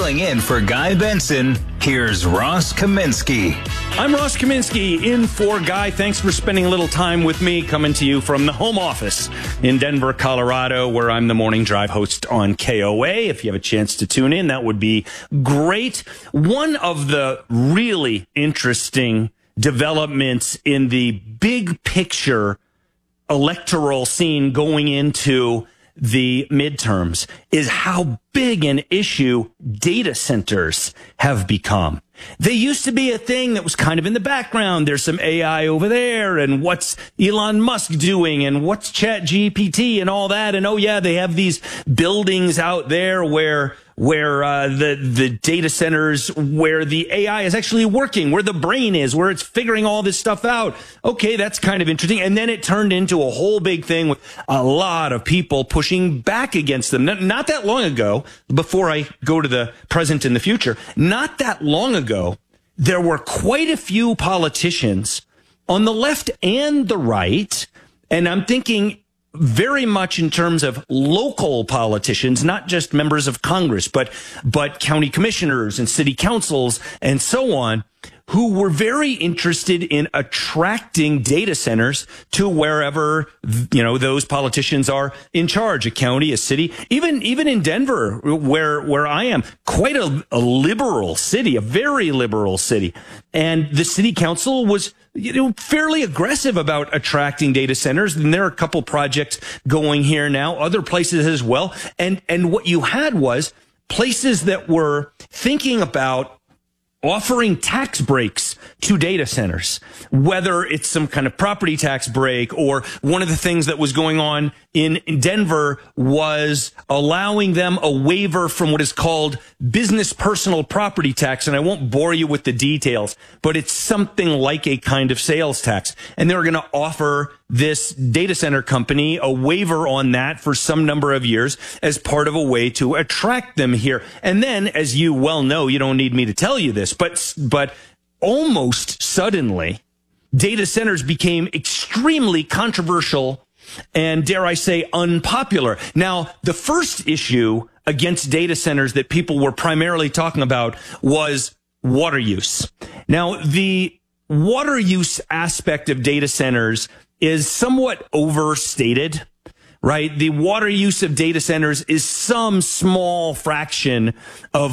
Filling in for Guy Benson, here's Ross Kaminsky. I'm Ross Kaminsky, in for Guy. Thanks for spending a little time with me, coming to you from the home office in Denver, Colorado, where I'm the Morning Drive host on KOA. If you have a chance to tune in, that would be great. One of the really interesting developments in the big picture electoral scene going into the midterms is how big an issue data centers have become. They used to be a thing that was kind of in the background. There's some AI over there, and what's Elon Musk doing, and what's ChatGPT and all that. And oh yeah, they have these buildings out there where the data centers, where the AI is actually working, where the brain is, where it's figuring all this stuff out. Okay, that's kind of interesting. And then it turned into a whole big thing with a lot of people pushing back against them. Not that long ago, before I go to the present and the future, not that long ago, there were quite a few politicians on the left and the right, and I'm thinking very much in terms of local politicians, not just members of Congress, but county commissioners and city councils and so on, who were very interested in attracting data centers to wherever, those politicians are in charge, a county, a city, even in Denver, where I am, quite a liberal city, a very liberal city. And the city council was, fairly aggressive about attracting data centers. And there are a couple projects going here now, other places as well. And what you had was places that were thinking about offering tax breaks to data centers, whether it's some kind of property tax break, or one of the things that was going on in Denver was allowing them a waiver from what is called business personal property tax. And I won't bore you with the details, but it's something like a kind of sales tax. And they're going to offer this data center company a waiver on that for some number of years as part of a way to attract them here. And then, as you well know, you don't need me to tell you this, but almost suddenly, data centers became extremely controversial and, dare I say, unpopular. Now, the first issue against data centers that people were primarily talking about was water use. Now, the water use aspect of data centers is somewhat overstated, right? The water use of data centers is some small fraction of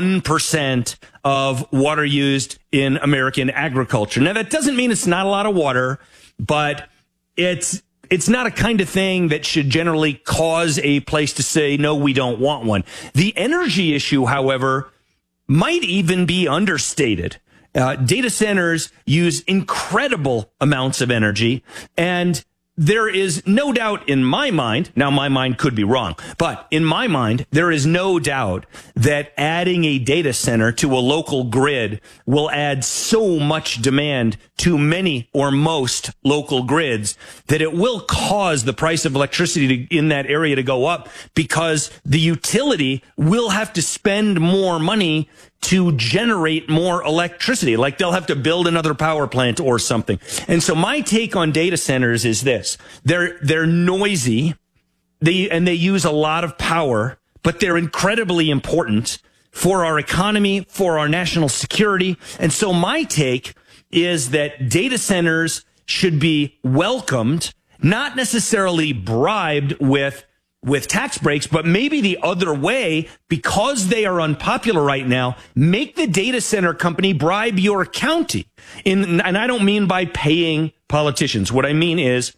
1% of water used in American agriculture. Now, that doesn't mean it's not a lot of water, but it's not a kind of thing that should generally cause a place to say, no, we don't want one. The energy issue, however, might even be understated. Data centers use incredible amounts of energy, and there is no doubt in my mind, now my mind could be wrong, but in my mind, there is no doubt that adding a data center to a local grid will add so much demand to many or most local grids that it will cause the price of electricity in that area to go up, because the utility will have to spend more money to generate more electricity. Like they'll have to build another power plant or something. And so my take on data centers is this. They're noisy. They use a lot of power, but they're incredibly important for our economy, for our national security. And so my take is that data centers should be welcomed, not necessarily bribed with tax breaks, but maybe the other way, because they are unpopular right now, make the data center company bribe your county. And I don't mean by paying politicians. What I mean is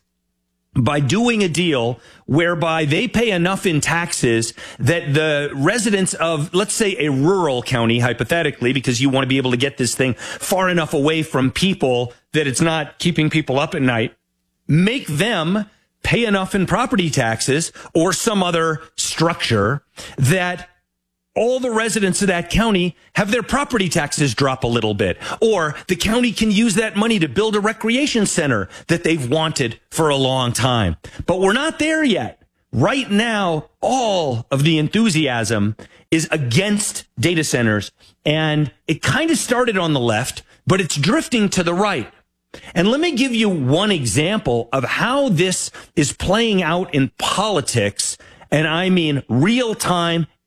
by doing a deal whereby they pay enough in taxes that the residents of, let's say, a rural county, hypothetically, because you want to be able to get this thing far enough away from people that it's not keeping people up at night, make them pay enough in property taxes or some other structure that all the residents of that county have their property taxes drop a little bit. Or the county can use that money to build a recreation center that they've wanted for a long time. But we're not there yet. Right now, all of the enthusiasm is against data centers. And it kind of started on the left, but it's drifting to the right. And let me give you one example of how this is playing out in politics, and I mean real time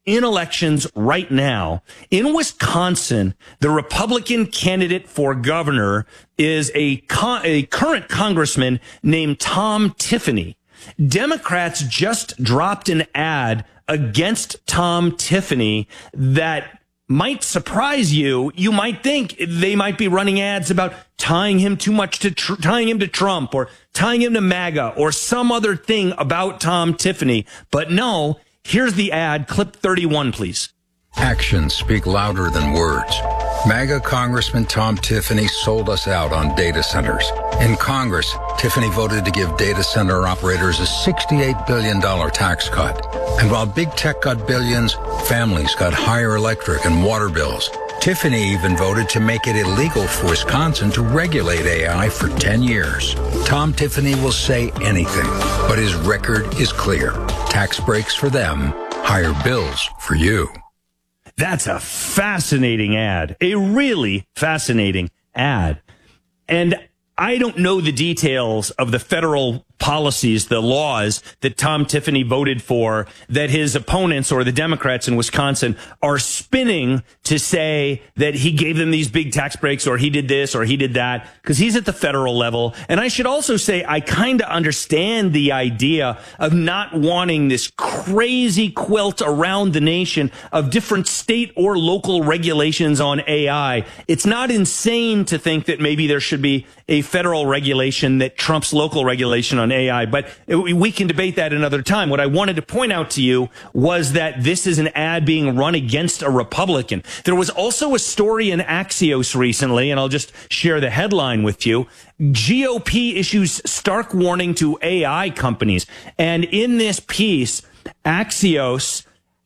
in elections right now. In Wisconsin, the Republican candidate for governor is a current congressman named Tom Tiffany. Democrats just dropped an ad against Tom Tiffany that might surprise you. You might think they might be running ads about tying him too much to tying him to Trump or tying him to MAGA or some other thing about Tom Tiffany. But no, here's the ad. Clip 31, please. Actions speak louder than words. MAGA Congressman Tom Tiffany sold us out on data centers. In Congress, Tiffany voted to give data center operators a $68 billion tax cut. And while big tech got billions, families got higher electric and water bills. Tiffany even voted to make it illegal for Wisconsin to regulate AI for 10 years. Tom Tiffany will say anything, but his record is clear. Tax breaks for them, higher bills for you. That's a fascinating ad, a really fascinating ad. And I don't know the details of the federal policies, the laws that Tom Tiffany voted for that his opponents or the Democrats in Wisconsin are spinning to say that he gave them these big tax breaks or he did this or he did that, because he's at the federal level. And I should also say I kind of understand the idea of not wanting this crazy quilt around the nation of different state or local regulations on AI. It's not insane to think that maybe there should be a federal regulation that trumps local regulation on AI, but we can debate that another time. What I wanted to point out to you was that this is an ad being run against a Republican. There was also a story in Axios recently, and I'll just share the headline with you. GOP issues stark warning to AI companies. And in this piece, Axios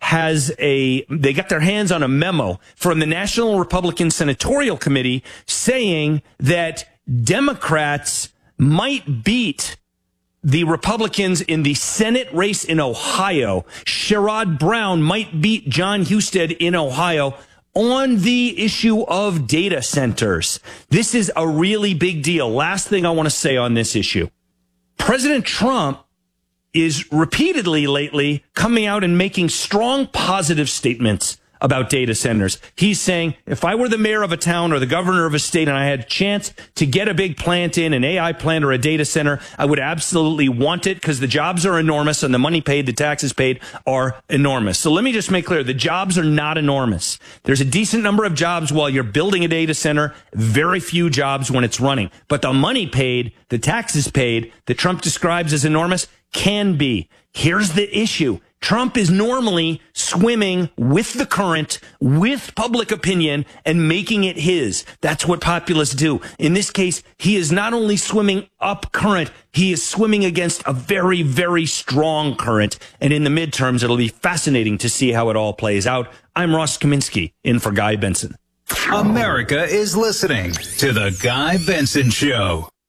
they got their hands on a memo from the National Republican Senatorial Committee saying that Democrats might beat the Republicans in the Senate race in Ohio. Sherrod Brown might beat John Husted in Ohio on the issue of data centers. This is a really big deal. Last thing I want to say on this issue. President Trump is repeatedly lately coming out and making strong positive statements about data centers. He's saying, if I were the mayor of a town or the governor of a state and I had a chance to get a big plant in, an AI plant or a data center, I would absolutely want it because the jobs are enormous and the money paid, the taxes paid are enormous. So let me just make clear, the jobs are not enormous. There's a decent number of jobs while you're building a data center, very few jobs when it's running. But the money paid, the taxes paid, that Trump describes as enormous, can be. Here's the issue. Trump is normally swimming with the current, with public opinion, and making it his. That's what populists do. In this case, he is not only swimming up current, he is swimming against a very, very strong current. And in the midterms, it'll be fascinating to see how it all plays out. I'm Ross Kaminsky, in for Guy Benson. America is listening to The Guy Benson Show.